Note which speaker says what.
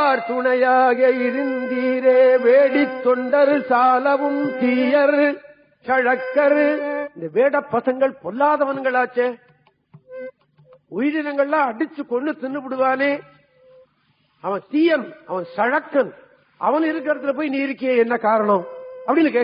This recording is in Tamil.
Speaker 1: வேண்டார் துணையாக இருந்தீரே வேடி தொண்டர் சாலவும் தீயர் சழக்கர். இந்த வேட பசங்கள் பொல்லாதவன்களாச்சே, உயிரினங்கள்லாம் அடிச்சு கொண்டு தின்னு விடுவானே, அவன் தீயன், அவன் சழக்கன், அவன் இருக்கிறதுல போய் நீ இருக்கியே என்ன காரணம் அப்படின்னு